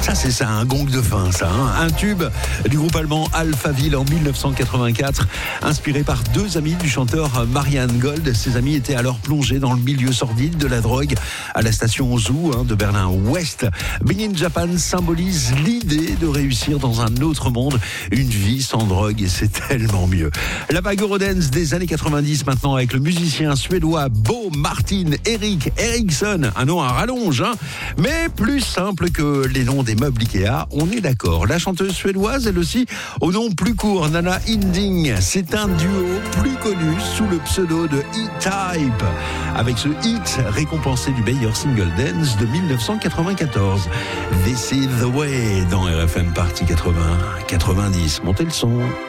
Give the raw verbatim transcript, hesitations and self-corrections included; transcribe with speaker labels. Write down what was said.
Speaker 1: Ça, c'est ça, un gong de fin, ça. Hein. Un tube du groupe allemand Alphaville en dix-neuf cent quatre-vingt-quatre, inspiré par deux amis du chanteur Marianne Gold. Ces amis étaient alors plongés dans le milieu sordide de la drogue à la station Zoo hein, de Berlin-Ouest. Big in Japan symbolise l'idée de réussir dans un autre monde, une vie sans drogue, et c'est tellement mieux. La vague Eurodance des années quatre-vingt-dix maintenant avec le musicien suédois Bo Martin Erik Eriksson, un nom à rallonge, hein, mais plus simple que les noms des meubles Ikea, on est d'accord. La chanteuse suédoise, elle aussi, au nom plus court, Nana Hinding. C'est un duo plus connu sous le pseudo de E-Type, avec ce hit récompensé du meilleur single dance de dix-neuf cent quatre-vingt-quatorze. This is the way dans R F M Party quatre-vingts quatre-vingt-dix. Montez le son.